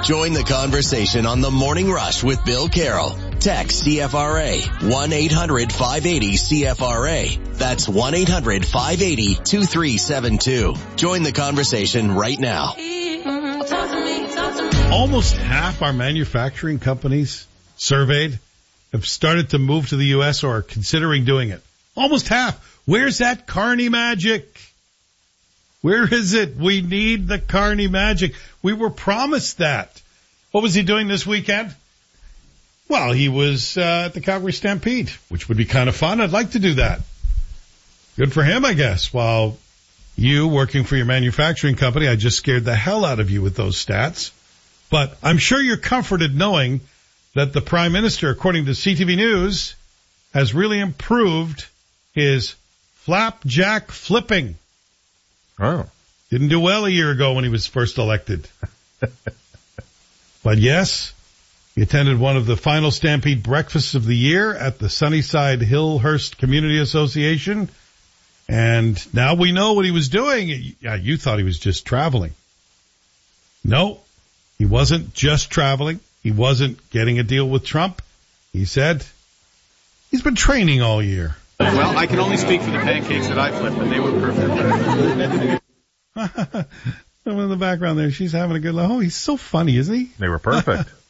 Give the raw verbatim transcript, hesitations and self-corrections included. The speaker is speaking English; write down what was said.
Join the conversation on the Morning Rush with Bill Carroll. Text C F R A, one eight hundred five eighty C F R A. That's one eight hundred five eighty two three seven two. Join the conversation right now. Almost half our manufacturing companies surveyed have started to move to the U S or are considering doing it. Almost half. Where's that Carney magic? Where is it? We need the Carney magic. We were promised that. What was he doing this weekend? Well, he was uh, at the Calgary Stampede, which would be kind of fun. I'd like to do that. Good for him, I guess. While you, working for your manufacturing company, I just scared the hell out of you with those stats. But I'm sure you're comforted knowing that the Prime Minister, according to C T V News, has really improved his flapjack flipping. Oh. Didn't do well a year ago when he was first elected. But yes, he attended one of the final Stampede breakfasts of the year at the Sunnyside Hillhurst Community Association. And now we know what he was doing. Yeah, you thought he was just traveling. No, he wasn't just traveling. He wasn't getting a deal with Trump. He said he's been training all year. Well, I can only speak for the pancakes that I flipped, and they were perfect. Someone in the background there, she's having a good laugh. Oh, he's so funny, isn't he? They were perfect.